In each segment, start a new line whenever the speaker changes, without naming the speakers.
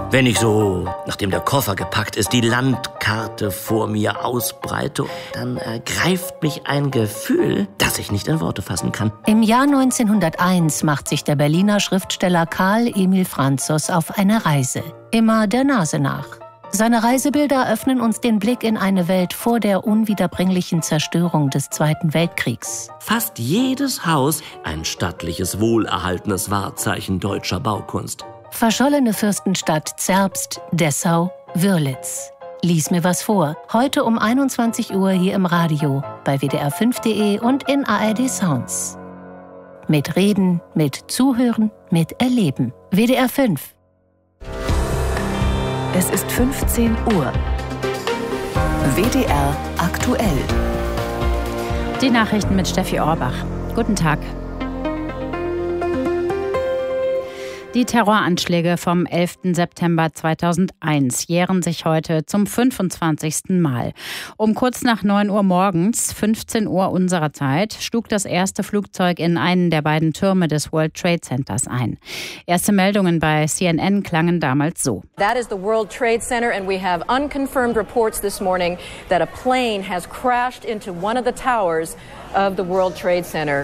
Wenn ich so, nachdem der Koffer gepackt ist, die Landkarte vor mir ausbreite, dann ergreift mich ein Gefühl, das ich nicht in Worte fassen kann.
Im Jahr 1901 macht sich der Berliner Schriftsteller Karl Emil Franzos auf eine Reise. Immer der Nase nach. Seine Reisebilder öffnen uns den Blick in eine Welt vor der unwiederbringlichen Zerstörung des Zweiten Weltkriegs.
Fast jedes Haus ein stattliches, wohlerhaltenes Wahrzeichen deutscher Baukunst.
Verschollene Fürstenstadt Zerbst, Dessau, Wörlitz. Lies mir was vor. Heute um 21 Uhr hier im Radio, bei wdr5.de und in ARD Sounds. Mit Reden, mit Zuhören, mit Erleben. WDR 5.
Es ist 15 Uhr. WDR aktuell.
Die Nachrichten mit Steffi Orbach. Guten Tag. Die Terroranschläge vom 11. September 2001 jähren sich heute zum 25. Mal. Um kurz nach 9 Uhr morgens, 15 Uhr unserer Zeit, schlug das erste Flugzeug in einen der beiden Türme des World Trade Centers ein. Erste Meldungen bei CNN klangen damals so.
That is the World Trade Center and we have unconfirmed reports this morning that a plane has crashed into one of the towers of the World Trade Center.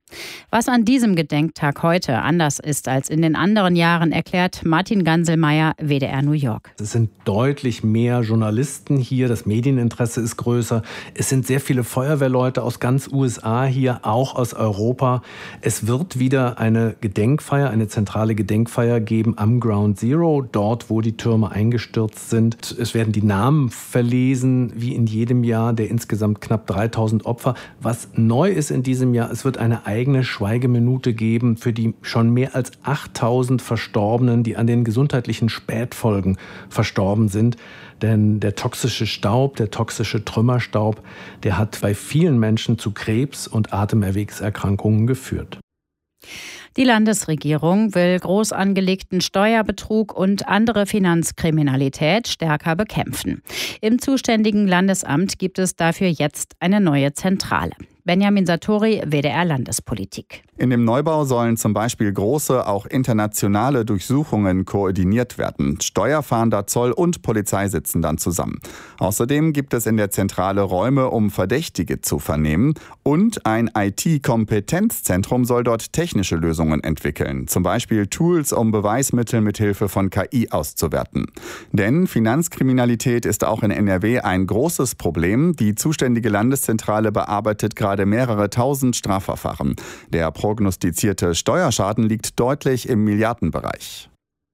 Was an diesem Gedenktag heute anders ist als in den anderen Jahren, erklärt Martin Ganselmeier, WDR New York.
Es sind deutlich mehr Journalisten hier, das Medieninteresse ist größer. Es sind sehr viele Feuerwehrleute aus ganz USA hier, auch aus Europa. Es wird wieder eine Gedenkfeier, eine zentrale Gedenkfeier geben am Ground Zero, dort, wo die Türme eingestürzt sind. Es werden die Namen verlesen, wie in jedem Jahr, der insgesamt knapp 3000 Opfer. Was neu ist in diesem Jahr, es wird eine eigene Schweigeminute geben für die schon mehr als 8000 Verstorbenen, die an den gesundheitlichen Spätfolgen verstorben sind. Denn der toxische Staub, der toxische Trümmerstaub, der hat bei vielen Menschen zu Krebs und Atemerwegserkrankungen geführt.
Die Landesregierung will groß angelegten Steuerbetrug und andere Finanzkriminalität stärker bekämpfen. Im zuständigen Landesamt gibt es dafür jetzt eine neue Zentrale. Benjamin Satori, WDR Landespolitik.
In dem Neubau sollen zum Beispiel große, auch internationale Durchsuchungen koordiniert werden. Steuerfahnder, Zoll und Polizei sitzen dann zusammen. Außerdem gibt es in der Zentrale Räume, um Verdächtige zu vernehmen. Und ein IT-Kompetenzzentrum soll dort technische Lösungen entwickeln. Zum Beispiel Tools, um Beweismittel mithilfe von KI auszuwerten. Denn Finanzkriminalität ist auch in NRW ein großes Problem. Die zuständige Landeszentrale bearbeitet gerade mehrere tausend Strafverfahren. Der prognostizierte Steuerschaden liegt deutlich im Milliardenbereich.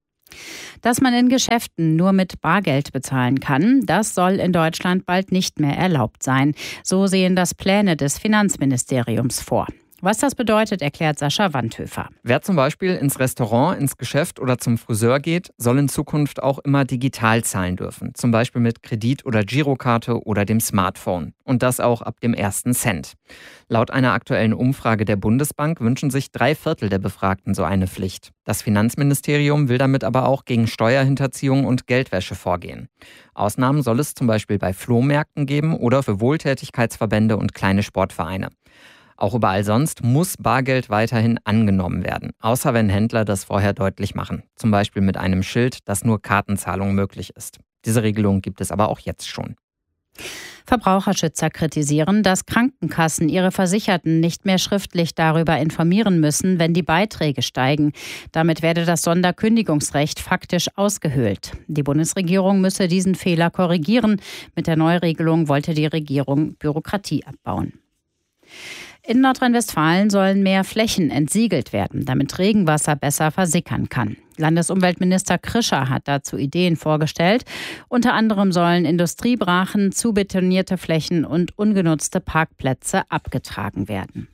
Dass man in Geschäften nur mit Bargeld bezahlen kann, das soll in Deutschland bald nicht mehr erlaubt sein. So sehen das Pläne des Finanzministeriums vor. Was das bedeutet, erklärt Sascha Wandhöfer.
Wer zum Beispiel ins Restaurant, ins Geschäft oder zum Friseur geht, soll in Zukunft auch immer digital zahlen dürfen. Zum Beispiel mit Kredit- oder Girokarte oder dem Smartphone. Und das auch ab dem ersten Cent. Laut einer aktuellen Umfrage der Bundesbank wünschen sich 3/4 der Befragten so eine Pflicht. Das Finanzministerium will damit aber auch gegen Steuerhinterziehung und Geldwäsche vorgehen. Ausnahmen soll es zum Beispiel bei Flohmärkten geben oder für Wohltätigkeitsverbände und kleine Sportvereine. Auch überall sonst muss Bargeld weiterhin angenommen werden, außer wenn Händler das vorher deutlich machen. Zum Beispiel mit einem Schild, dass nur Kartenzahlung möglich ist. Diese Regelung gibt es aber auch jetzt schon.
Verbraucherschützer kritisieren, dass Krankenkassen ihre Versicherten nicht mehr schriftlich darüber informieren müssen, wenn die Beiträge steigen. Damit werde das Sonderkündigungsrecht faktisch ausgehöhlt. Die Bundesregierung müsse diesen Fehler korrigieren. Mit der Neuregelung wollte die Regierung Bürokratie abbauen. In Nordrhein-Westfalen sollen mehr Flächen entsiegelt werden, damit Regenwasser besser versickern kann. Landesumweltminister Krischer hat dazu Ideen vorgestellt. Unter anderem sollen Industriebrachen, zubetonierte Flächen und ungenutzte Parkplätze abgetragen werden.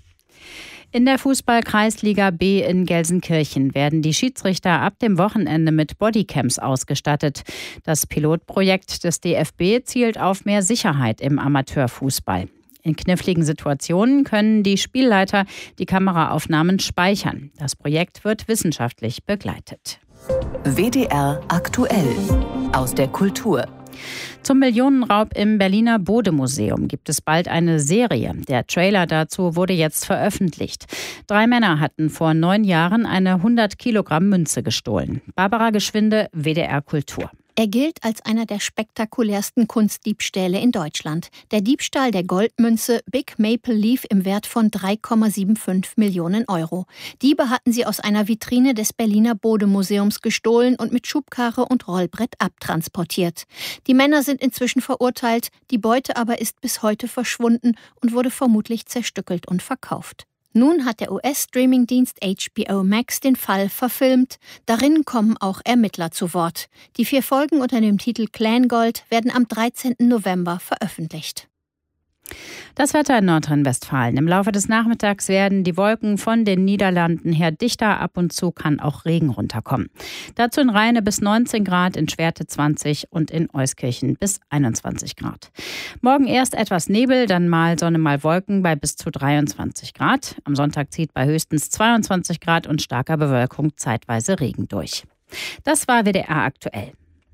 In der Fußball-Kreisliga B in Gelsenkirchen werden die Schiedsrichter ab dem Wochenende mit Bodycams ausgestattet. Das Pilotprojekt des DFB zielt auf mehr Sicherheit im Amateurfußball. In kniffligen Situationen können die Spielleiter die Kameraaufnahmen speichern. Das Projekt wird wissenschaftlich begleitet.
WDR aktuell. Aus der Kultur.
Zum Millionenraub im Berliner Bode-Museum gibt es bald eine Serie. Der Trailer dazu wurde jetzt veröffentlicht. 3 Männer hatten vor 9 Jahren eine 100 Kilogramm Münze gestohlen. Barbara Geschwinde, WDR Kultur.
Er gilt als einer der spektakulärsten Kunstdiebstähle in Deutschland. Der Diebstahl der Goldmünze Big Maple Leaf im Wert von 3,75 Millionen Euro. Diebe hatten sie aus einer Vitrine des Berliner Bode-Museums gestohlen und mit Schubkarre und Rollbrett abtransportiert. Die Männer sind inzwischen verurteilt, die Beute aber ist bis heute verschwunden und wurde vermutlich zerstückelt und verkauft. Nun hat der US-Streamingdienst HBO Max den Fall verfilmt. Darin kommen auch Ermittler zu Wort. Die 4 Folgen unter dem Titel Clan Gold werden am 13. November veröffentlicht.
Das Wetter in Nordrhein-Westfalen. Im Laufe des Nachmittags werden die Wolken von den Niederlanden her dichter. Ab und zu kann auch Regen runterkommen. Dazu in Rheine bis 19 Grad, in Schwerte 20 und in Euskirchen bis 21 Grad. Morgen erst etwas Nebel, dann mal Sonne, mal Wolken bei bis zu 23 Grad. Am Sonntag zieht bei höchstens 22 Grad und starker Bewölkung zeitweise Regen durch. Das war WDR aktuell.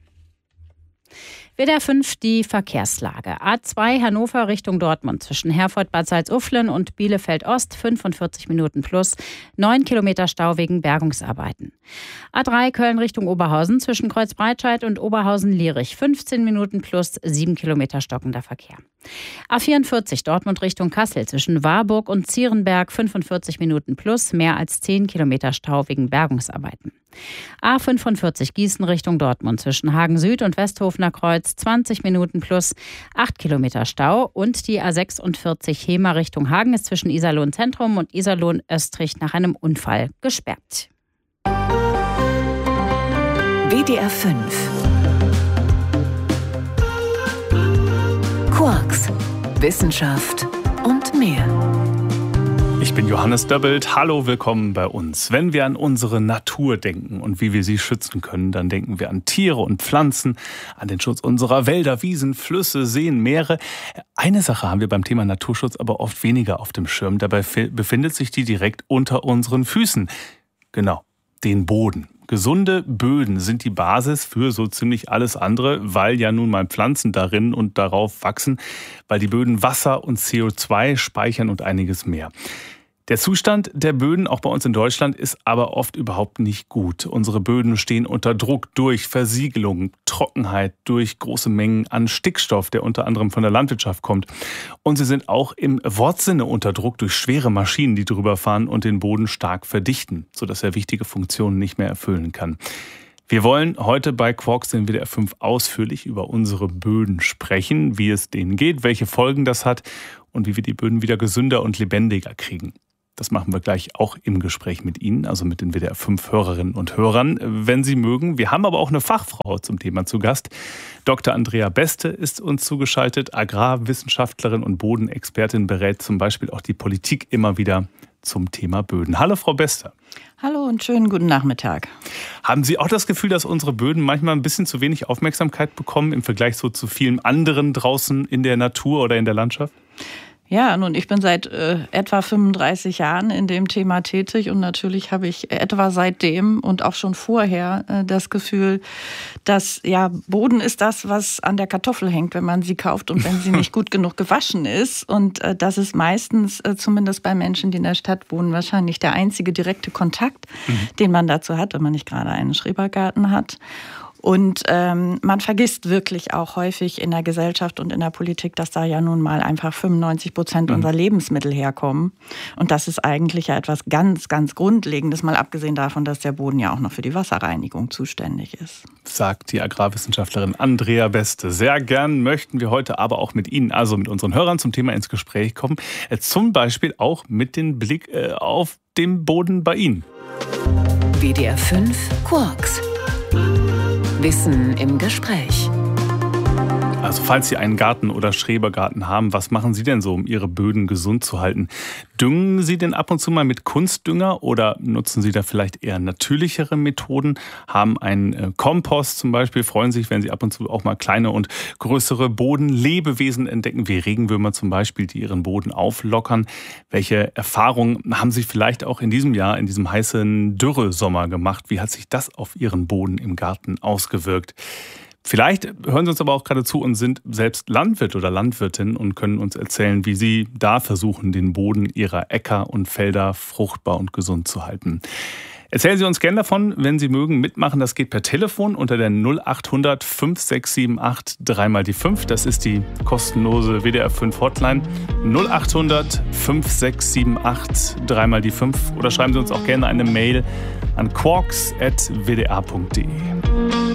WDR 5 die Verkehrslage. A2 Hannover Richtung Dortmund zwischen Herford-Bad Salzuflen und Bielefeld-Ost 45 Minuten plus, 9 Kilometer Stau wegen Bergungsarbeiten. A3 Köln Richtung Oberhausen zwischen Kreuzbreitscheid und Oberhausen-Lierich 15 Minuten plus, 7 Kilometer stockender Verkehr. A44 Dortmund Richtung Kassel zwischen Warburg und Zierenberg 45 Minuten plus, mehr als 10 Kilometer Stau wegen Bergungsarbeiten. A45 Gießen Richtung Dortmund zwischen Hagen Süd und Westhofener Kreuz 20 Minuten plus, 8 Kilometer Stau. Und die A46 Hemer Richtung Hagen ist zwischen Iserlohn Zentrum und Iserlohn Östrich nach einem Unfall gesperrt.
WDR 5 Quarks, Wissenschaft und mehr.
Ich bin Johannes Döbbelt. Hallo, willkommen bei uns. Wenn wir an unsere Natur denken und wie wir sie schützen können, dann denken wir an Tiere und Pflanzen, an den Schutz unserer Wälder, Wiesen, Flüsse, Seen, Meere. Eine Sache haben wir beim Thema Naturschutz aber oft weniger auf dem Schirm. Dabei befindet sich die direkt unter unseren Füßen. Genau, den Boden. Gesunde Böden sind die Basis für so ziemlich alles andere, weil ja nun mal Pflanzen darin und darauf wachsen, weil die Böden Wasser und CO2 speichern und einiges mehr. Der Zustand der Böden, auch bei uns in Deutschland, ist aber oft überhaupt nicht gut. Unsere Böden stehen unter Druck durch Versiegelung, Trockenheit, durch große Mengen an Stickstoff, der unter anderem von der Landwirtschaft kommt. Und sie sind auch im Wortsinne unter Druck durch schwere Maschinen, die drüber fahren und den Boden stark verdichten, sodass er wichtige Funktionen nicht mehr erfüllen kann. Wir wollen heute bei Quarks in WDR 5 ausführlich über unsere Böden sprechen, wie es denen geht, welche Folgen das hat und wie wir die Böden wieder gesünder und lebendiger kriegen. Das machen wir gleich auch im Gespräch mit Ihnen, also mit den WDR 5 Hörerinnen und Hörern, wenn Sie mögen. Wir haben aber auch eine Fachfrau zum Thema zu Gast. Dr. Andrea Beste ist uns zugeschaltet, Agrarwissenschaftlerin und Bodenexpertin, berät zum Beispiel auch die Politik immer wieder zum Thema Böden. Hallo, Frau Beste.
Hallo und schönen guten Nachmittag.
Haben Sie auch das Gefühl, dass unsere Böden manchmal ein bisschen zu wenig Aufmerksamkeit bekommen im Vergleich so zu vielen anderen draußen in der Natur oder in der Landschaft?
Ja, nun, ich bin seit etwa 35 Jahren in dem Thema tätig und natürlich habe ich etwa seitdem und auch schon vorher das Gefühl, dass ja Boden ist das, was an der Kartoffel hängt, wenn man sie kauft und wenn sie nicht gut genug gewaschen ist. Und das ist meistens, zumindest bei Menschen, die in der Stadt wohnen, wahrscheinlich der einzige direkte Kontakt, den man dazu hat, wenn man nicht gerade einen Schrebergarten hat. Und man vergisst wirklich auch häufig in der Gesellschaft und in der Politik, dass da ja nun mal einfach 95% unserer Lebensmittel herkommen. Und das ist eigentlich ja etwas ganz, ganz Grundlegendes, mal abgesehen davon, dass der Boden ja auch noch für die Wasserreinigung zuständig ist.
Sagt die Agrarwissenschaftlerin Andrea Beste. Sehr gern möchten wir heute aber auch mit Ihnen, also mit unseren Hörern, zum Thema ins Gespräch kommen. Zum Beispiel auch mit dem Blick auf den Boden bei Ihnen.
WDR 5 Quarks. Wissen im Gespräch.
Also falls Sie einen Garten oder Schrebergarten haben, was machen Sie denn so, um Ihre Böden gesund zu halten? Düngen Sie denn ab und zu mal mit Kunstdünger oder nutzen Sie da vielleicht eher natürlichere Methoden? Haben einen Kompost zum Beispiel, freuen sich, wenn Sie ab und zu auch mal kleine und größere Bodenlebewesen entdecken, wie Regenwürmer zum Beispiel, die ihren Boden auflockern. Welche Erfahrungen haben Sie vielleicht auch in diesem Jahr, in diesem heißen Dürresommer gemacht? Wie hat sich das auf Ihren Boden im Garten ausgewirkt? Vielleicht hören Sie uns aber auch gerade zu und sind selbst Landwirt oder Landwirtin und können uns erzählen, wie Sie da versuchen, den Boden Ihrer Äcker und Felder fruchtbar und gesund zu halten. Erzählen Sie uns gerne davon, wenn Sie mögen, mitmachen. Das geht per Telefon unter der 0800 5678 3x5. Das ist die kostenlose WDR 5 Hotline. 0800 5678 3x5. Oder schreiben Sie uns auch gerne eine Mail an quarks@wdr.de.